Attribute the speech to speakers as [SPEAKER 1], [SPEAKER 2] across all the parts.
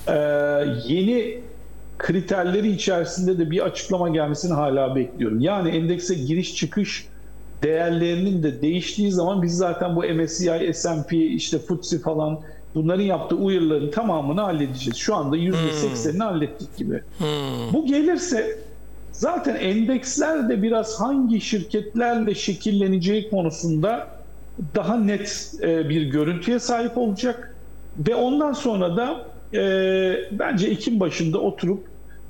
[SPEAKER 1] Ee, Yeni kriterleri içerisinde de bir açıklama gelmesini hala bekliyorum. Yani endekse giriş çıkış değerlerinin de değiştiği zaman biz zaten bu MSCI, S&P, işte FTSE falan bunların yaptığı uyarıların tamamını halledeceğiz. Şu anda %80'ini hallettik gibi. Bu gelirse zaten endeksler de biraz hangi şirketlerle şekilleneceği konusunda daha net bir görüntüye sahip olacak. Ve ondan sonra da bence Ekim başında oturup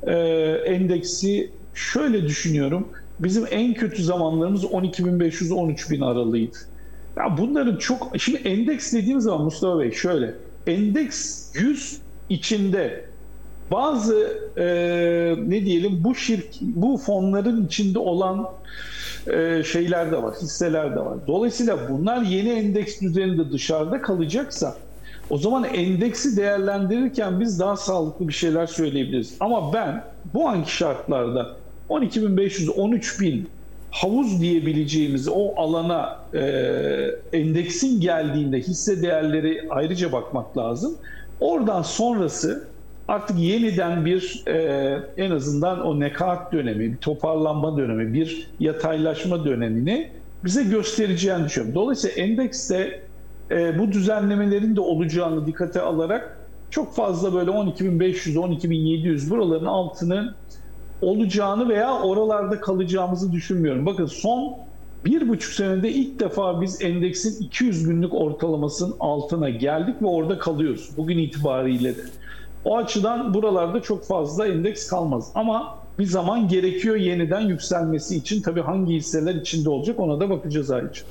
[SPEAKER 1] endeksi şöyle düşünüyorum. Bizim en kötü zamanlarımız 12.500-13.000 aralığıydı. Ya bunların çok... Şimdi endeks dediğim zaman Mustafa Bey şöyle. Endeks 100 içinde bazı ne diyelim bu fonların içinde olan şeyler de var, hisseler de var. Dolayısıyla bunlar yeni endeks düzeninde dışarıda kalacaksa o zaman endeksi değerlendirirken biz daha sağlıklı bir şeyler söyleyebiliriz. Ama ben bu anki şartlarda 12.500-13.000 havuz diyebileceğimiz o alana endeksin geldiğinde hisse değerleri ayrıca bakmak lazım. Oradan sonrası artık yeniden bir en azından o nekaat dönemi, bir toparlanma dönemi, bir yataylaşma dönemini bize göstereceğini düşünüyorum. Dolayısıyla endekste bu düzenlemelerin de olacağını dikkate alarak çok fazla böyle 12.500-12.700 buraların altının olacağını veya oralarda kalacağımızı düşünmüyorum. Bakın son 1,5 senede ilk defa biz endeksin 200 günlük ortalamasının altına geldik ve orada kalıyoruz. Bugün itibariyle de. O açıdan buralarda çok fazla endeks kalmaz. Ama bir zaman gerekiyor yeniden yükselmesi için. Tabii hangi hisseler içinde olacak ona da bakacağız ayrıca.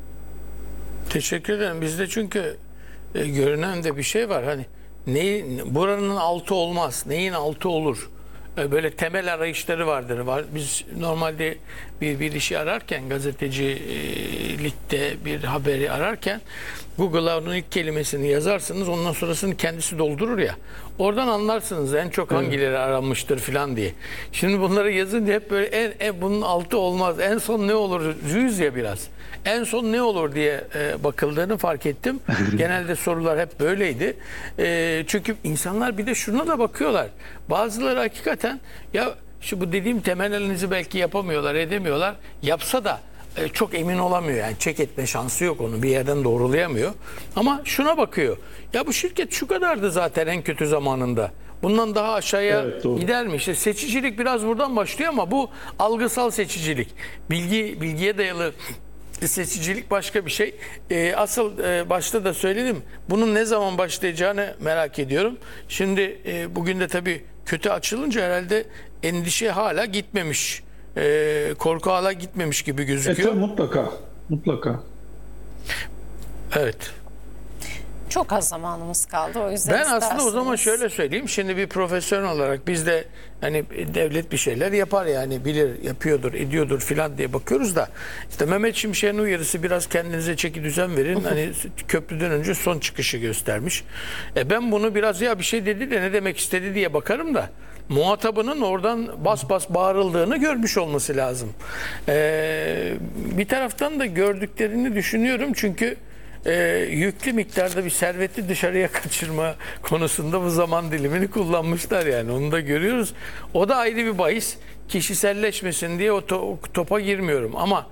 [SPEAKER 2] Teşekkür ederim. Bizde çünkü görünen de bir şey var. Hani buranın altı olmaz. Neyin altı olur? Böyle temel arayışları vardır. Biz normalde bir işi ararken, gazetecilikte bir haberi ararken Google'a onun ilk kelimesini yazarsınız, ondan sonrasını kendisi doldurur ya. Oradan anlarsınız en çok hangileri aranmıştır falan diye. Şimdi bunları yazınca hep böyle bunun altı olmaz. En son ne olur? Yüz ya biraz. En son ne olur diye bakıldığını fark ettim. Genelde sorular hep böyleydi. Çünkü insanlar bir de şuna da bakıyorlar. Bazıları hakikaten ya bu dediğim temel analizi belki yapamıyorlar, edemiyorlar. Yapsa da çok emin olamıyor. Yani check etme şansı yok, onu bir yerden doğrulayamıyor. Ama şuna bakıyor. Ya bu şirket şu kadardı zaten en kötü zamanında. Bundan daha aşağıya gider mi? İşte seçicilik biraz buradan başlıyor ama bu algısal seçicilik. Bilgiye dayalı seçicilik başka bir şey. Asıl başta da söyledim. Bunun ne zaman başlayacağını merak ediyorum. Şimdi bugün de tabii kötü açılınca herhalde endişe hala gitmemiş. Korku hala gitmemiş gibi gözüküyor.
[SPEAKER 1] Mutlaka.
[SPEAKER 2] Evet.
[SPEAKER 3] Çok az zamanımız kaldı, o yüzden
[SPEAKER 2] Ben aslında o zaman şöyle söyleyeyim. Şimdi bir profesyonel olarak biz de hani devlet bir şeyler yapar yani bilir, yapıyordur, ediyordur filan diye bakıyoruz da işte Mehmet Şimşek'in uyarısı biraz kendinize çeki düzen verin. Hani köprüden önce son çıkışı göstermiş. Ben bunu biraz ya bir şey dedi de ne demek istedi diye bakarım da muhatabının oradan bas bas bağırıldığını görmüş olması lazım. Bir taraftan da gördüklerini düşünüyorum çünkü yüklü miktarda bir serveti dışarıya kaçırma konusunda bu zaman dilimini kullanmışlar yani onu da görüyoruz. O da ayrı bir bahis. Kişiselleşmesin diye o topa girmiyorum ama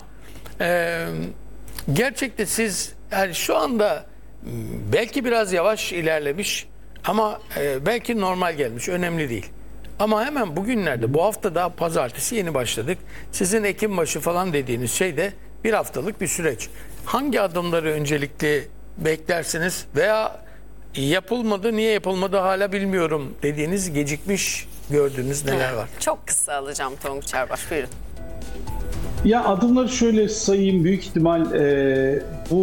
[SPEAKER 2] gerçekten siz yani şu anda belki biraz yavaş ilerlemiş ama belki normal gelmiş, önemli değil. Ama hemen bugünlerde, bu hafta daha pazartesi yeni başladık. Sizin Ekim başı falan dediğiniz şey de bir haftalık bir süreç. Hangi adımları öncelikli beklersiniz veya yapılmadı, niye yapılmadı hala bilmiyorum dediğiniz, gecikmiş gördüğünüz neler var?
[SPEAKER 3] Çok kısa alacağım Tonguç Erbaş, buyurun.
[SPEAKER 1] Ya adımları şöyle sayayım, büyük ihtimal bu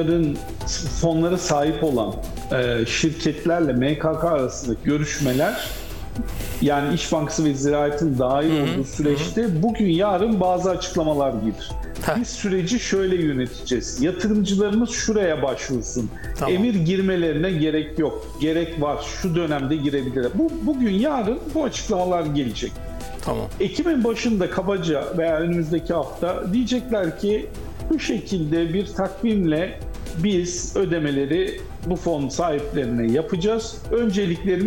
[SPEAKER 1] fonlara sahip olan şirketlerle MKK arasındaki görüşmeler, yani İş Bankası ve Ziraat'ın dahil olduğu süreçte bugün yarın bazı açıklamalar gelir. Biz süreci şöyle yöneteceğiz. Yatırımcılarımız şuraya başvursun.
[SPEAKER 2] Tamam.
[SPEAKER 1] Emir girmelerine gerek yok. Gerek var. Şu dönemde girebilirler. Bugün yarın bu açıklamalar gelecek.
[SPEAKER 2] Tamam.
[SPEAKER 1] Ekim'in başında kabaca veya önümüzdeki hafta diyecekler ki bu şekilde bir takvimle biz ödemeleri bu fon sahiplerine yapacağız. Önceliklerimiz